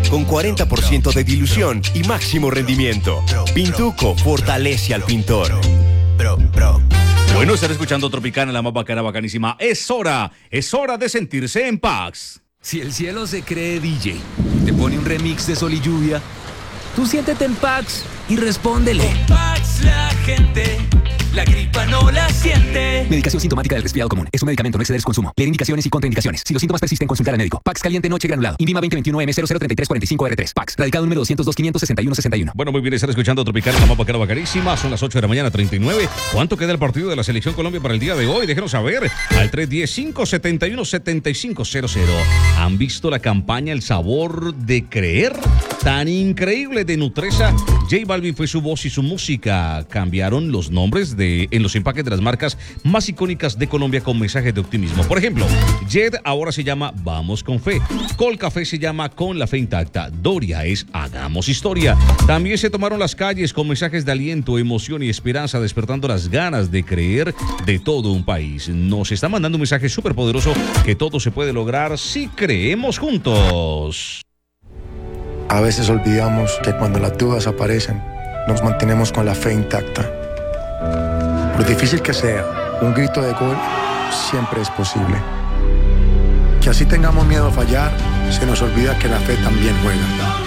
con 40% de dilución y máximo rendimiento. Pintuco fortalece al pintor. Bueno, estar escuchando Tropicana, la más bacana, bacanísima. Es hora de sentirse en paz. Si el cielo se cree DJ, te pone un remix de Sol y Lluvia, tú siéntete en Pax y respóndele. Con Pax la gente, la gripa no la siente. Medicación sintomática del resfriado común. Es un medicamento, no exceder su consumo. Leer indicaciones y contraindicaciones. Si los síntomas persisten, consultar al médico. Pax caliente noche granulado. Invima 2021M003345R3. Pax. Radical número 202-561-61. Bueno, muy bien, estar escuchando Tropicana, la más bacana, bacanísima. Son las 8 de la mañana, 39. ¿Cuánto queda el partido de la Selección Colombia para el día de hoy? Déjenos saber al 310-571-7500. ¿Han visto la campaña El Sabor de Creer? Tan increíble de Nutresa. J Balvin fue su voz y su música. Cambiaron los nombres en los empaques de las marcas más icónicas de Colombia con mensajes de optimismo. Por ejemplo, Jet ahora se llama Vamos con Fe. Col Café se llama Con la Fe Intacta. Doria es Hagamos Historia. También se tomaron las calles con mensajes de aliento, emoción y esperanza, despertando las ganas de creer de todo un país. Nos está mandando un mensaje súper poderoso que todo se puede lograr si creemos juntos. A veces olvidamos que cuando las dudas aparecen, nos mantenemos con la fe intacta. Por difícil que sea, un grito de gol siempre es posible. Que así tengamos miedo a fallar, se nos olvida que la fe también juega.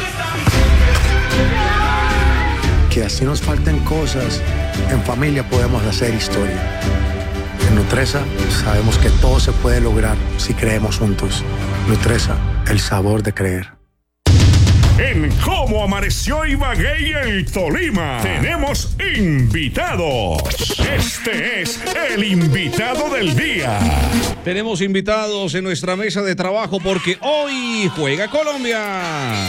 Que así nos falten cosas, en familia podemos hacer historia. En Nutresa sabemos que todo se puede lograr si creemos juntos. Nutresa, el sabor de creer. En Cómo Amaneció Ibagué en el Tolima, tenemos invitados. Este es el invitado del día. Tenemos invitados en nuestra mesa de trabajo porque hoy juega Colombia.